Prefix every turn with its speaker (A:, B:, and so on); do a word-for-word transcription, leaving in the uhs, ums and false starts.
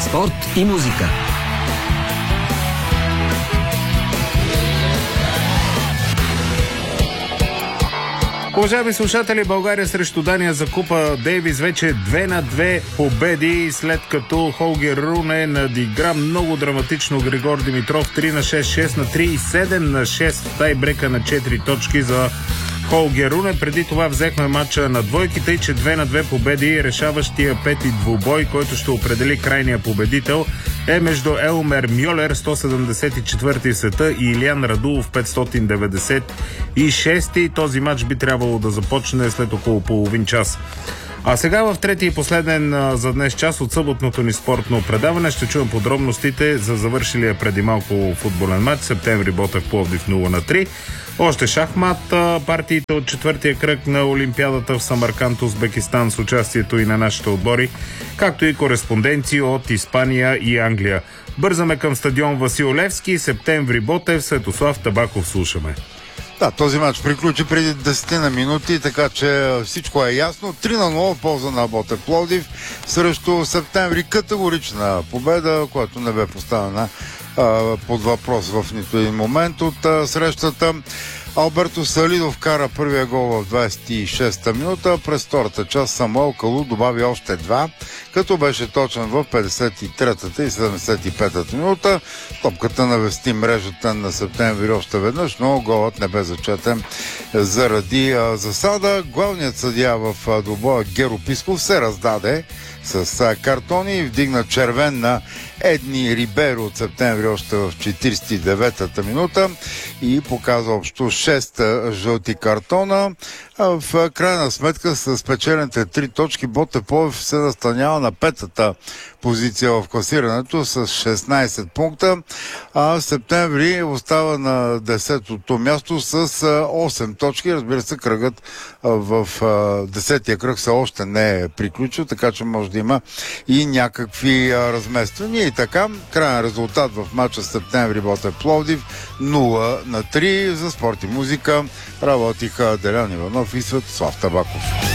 A: спорт и музика.
B: Уважаеми слушатели, България срещу Дания за Купа Дейвис вече две на две победи, след като Холгер Руне надигра много драматично Григор Димитров три на шест, шест на три и седем на шест в тайбрека на четири точки за Холгер Руне. Преди това взехме матча на двойките и че две на две победи, решаващия пети двубой, който ще определи крайния победител, е между Елмер Мьолер, сто седемдесет и четвърти в света, и Илиян Радулов, петстотин деветдесет и шести. Този матч би трябвало да започне след около половин час. А сега в трети и последен а, за днес час от съботното ни спортно предаване ще чуем подробностите за завършилия преди малко футболен матч Септември Ботев Пловдив нула на три. Още шахмат, а, партиите от четвъртия кръг на Олимпиадата в Самарканд, Узбекистан с участието и на нашите отбори, както и кореспонденции от Испания и Англия. Бързаме към стадион Васил Левски, Септември Ботев, Светослав Табаков слушаме.
C: Да, този матч приключи преди десет на минути, така че всичко е ясно. три на нула в полза на Ботев Пловдив срещу Септември. Категорична победа, която не бе поставена а, под въпрос в нито един момент от а, срещата. Алберто Салидов кара първия гол в двадесет и шеста минута. През втората част Самуел Калу добави още два, като беше точен в петдесет и третата и седемдесет и петата минута. Топката навести мрежата на Септември още веднъж, но голът не бе зачетен заради а, засада. Главният съдия в а, двубоя Геро Писков се раздаде с а, картони и вдигна червен на Едни Риберо от Септември още в четиридесет и деветата минута и показа общо шест жълти картона. А в крайна сметка с спечелените три точки Ботев Пловдив се настанява на петата позиция в класирането с шестнадесет пункта, а Септември остава на десетото място с осем точки. Разбира се, кръгът в десетия кръг все още не е приключил, така че може да има и някакви размествания. И така, крайен резултат в матча Септември Ботев Пловдив нула на три. За спорт и музика работиха Делян Иванов и Светослав Табаков.